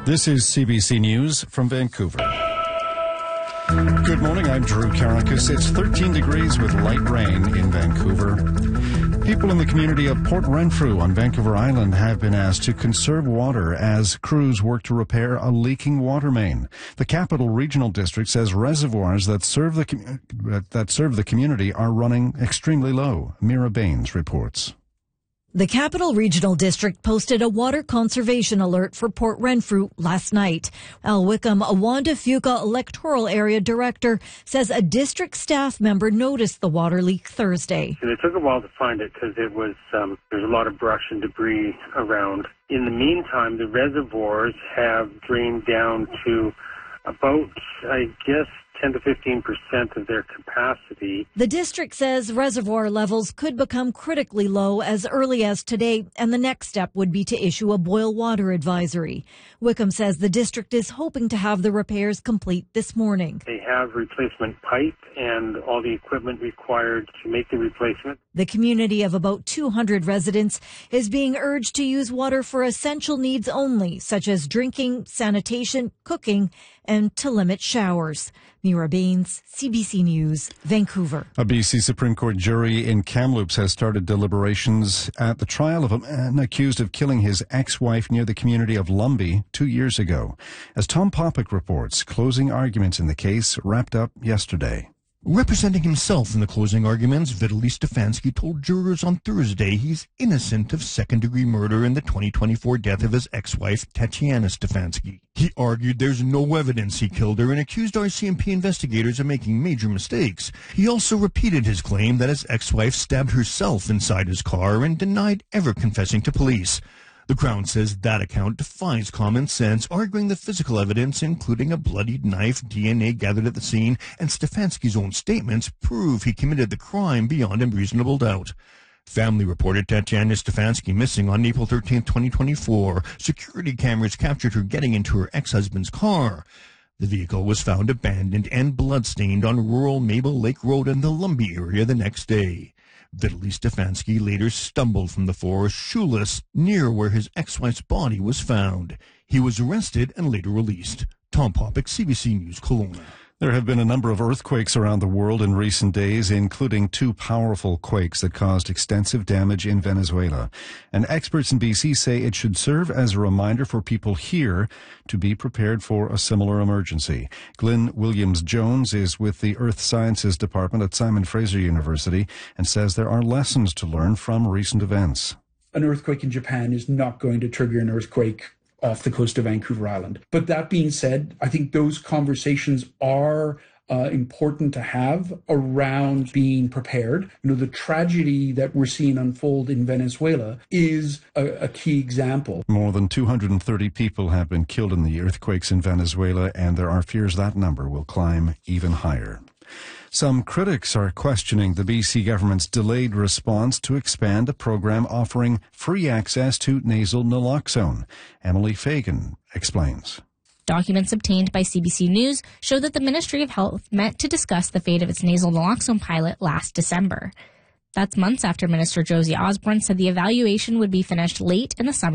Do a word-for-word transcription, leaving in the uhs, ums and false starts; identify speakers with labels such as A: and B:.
A: This is C B C News from Vancouver. Good morning, I'm Drew Karakis. It's thirteen degrees with light rain in Vancouver. People in the community of Port Renfrew on Vancouver Island have been asked to conserve water as crews work to repair a leaking water main. The Capital Regional District says reservoirs that serve the com- that serve the community are running extremely low. Mira Baines reports.
B: The Capital Regional District posted a water conservation alert for Port Renfrew last night. Al Wickham, a Wanda Fuca electoral area director, says a district staff member noticed the water leak Thursday.
C: And it took a while to find it because it was um, there's a lot of brush and debris around. In the meantime, the reservoirs have drained down to about, I guess, ten to fifteen percent of their capacity.
B: The district says reservoir levels could become critically low as early as today, and the next step would be to issue a boil water advisory. Wickham says the district is hoping to have the repairs complete this morning.
C: They have replacement pipe and all the equipment required to make the replacement.
B: The community of about two hundred residents is being urged to use water for essential needs only, such as drinking, sanitation, cooking, and to limit showers. Mira Baines, C B C News, Vancouver.
A: A B C Supreme Court jury in Kamloops has started deliberations at the trial of a man accused of killing his ex-wife near the community of Lumbee two years ago. As Tom Popick reports, closing arguments in the case wrapped up yesterday.
D: Representing himself in the closing arguments, Vitaly Stefanski told jurors on Thursday he's innocent of second-degree murder in the twenty twenty-four death of his ex-wife, Tatiana Stefanski. He argued there's no evidence he killed her and accused R C M P investigators of making major mistakes. He also repeated his claim that his ex-wife stabbed herself inside his car and denied ever confessing to police. The Crown says that account defies common sense, arguing the physical evidence, including a bloodied knife, D N A gathered at the scene, and Stefanski's own statements prove he committed the crime beyond a reasonable doubt. Family reported Tatiana Stefanski missing on April thirteenth, twenty twenty-four. Security cameras captured her getting into her ex-husband's car. The vehicle was found abandoned and bloodstained on rural Maple Lake Road in the Lumbee area the next day. Vitaly Stefanski later stumbled from the forest shoeless near where his ex-wife's body was found. He was arrested and later released. Tom Popick, C B C News, Kelowna.
A: There have been a number of earthquakes around the world in recent days, including two powerful quakes that caused extensive damage in Venezuela. And experts in B C say it should serve as a reminder for people here to be prepared for a similar emergency. Glyn Williams-Jones is with the Earth Sciences Department at Simon Fraser University and says there are lessons to learn from recent events.
E: An earthquake in Japan is not going to trigger an earthquake off the coast of Vancouver Island. But that being said, I think those conversations are uh, important to have around being prepared. You know, the tragedy that we're seeing unfold in Venezuela is a, a key example.
A: More than two hundred thirty people have been killed in the earthquakes in Venezuela, and there are fears that number will climb even higher. Some critics are questioning the B C government's delayed response to expand a program offering free access to nasal naloxone. Emily Fagan explains.
F: Documents obtained by C B C News show that the Ministry of Health met to discuss the fate of its nasal naloxone pilot last December. That's months after Minister Josie Osborne said the evaluation would be finished late in the summer